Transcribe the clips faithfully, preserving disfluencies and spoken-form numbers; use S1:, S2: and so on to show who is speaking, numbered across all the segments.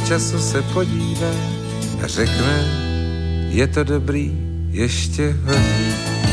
S1: času se podívá a řekne, je to dobrý, ještě hoří.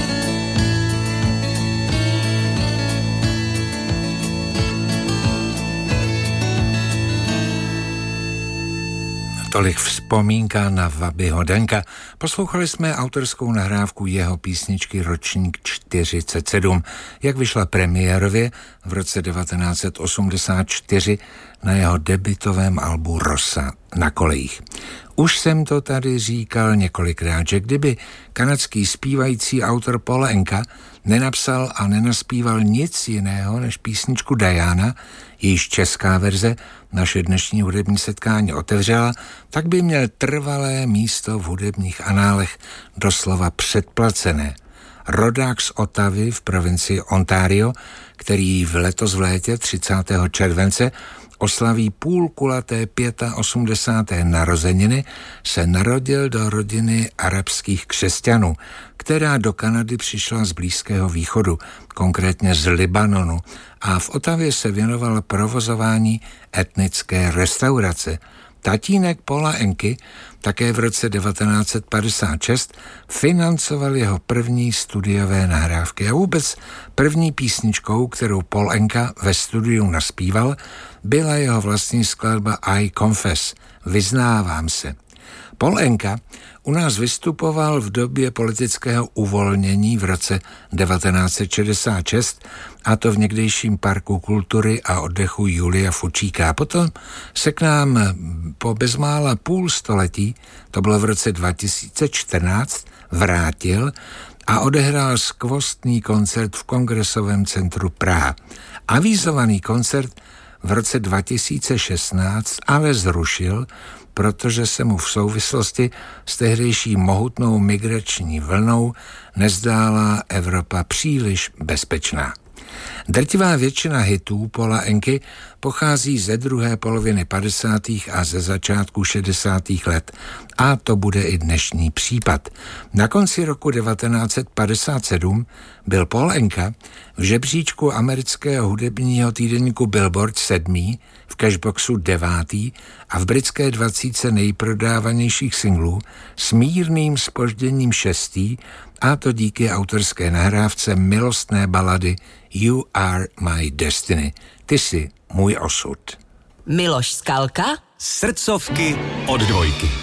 S2: Tolik vzpomínka na Wabyho Denka. Poslouchali jsme autorskou nahrávku jeho písničky Ročník čtyřicet sedm, jak vyšla premiérově v roce devatenáct set osmdesát čtyři na jeho debutovém albu Rosa na kolejích. Už jsem to tady říkal několikrát, že kdyby kanadský zpívající autor Paul Anka nenapsal a nenaspíval nic jiného než písničku Diana, jejíž česká verze naše dnešní hudební setkání otevřela, tak by měl trvalé místo v hudebních análech doslova předplacené. Rodák z Ottavy v provincii Ontario, který v letos v létě třicátého července oslaví půlkulaté osmdesáté páté narozeniny, se narodil do rodiny arabských křesťanů, která do Kanady přišla z Blízkého východu, konkrétně z Libanonu, a v Ottavě se věnoval provozování etnické restaurace. Tatínek Paula Anky také v roce devatenáct set padesát šest financoval jeho první studiové nahrávky a vůbec první písničkou, kterou Paul Anka ve studiu naspíval, byla jeho vlastní skladba I Confess, vyznávám se. Paul Anka u nás vystupoval v době politického uvolnění v roce devatenáct set šedesát šest, a to v někdejším parku kultury a oddechu Julia Fučíka. Potom se k nám po bezmála půl století, to bylo v roce dva tisíce čtrnáct, vrátil a odehrál skvostný koncert v Kongresovém centru Praha. Avizovaný koncert v roce dva tisíce šestnáct ale zrušil, protože se mu v souvislosti s tehdejší mohutnou migrační vlnou nezdála Evropa příliš bezpečná. Drtivá většina hitů Paula Anky pochází ze druhé poloviny padesátých a ze začátku šedesátých let. A to bude i dnešní případ. Na konci roku devatenáct set padesát sedm byl Paul Anka v žebříčku amerického hudebního týdeníku Billboard sedmý, v Cashboxu devátý a v britské dvacítce nejprodávanějších singlů s mírným zpožděním šestý, a to díky autorské nahrávce milostné balady You Are My Destiny. Ty jsi můj osud.
S3: Miloš Skalka.
S4: Srdcovky od dvojky.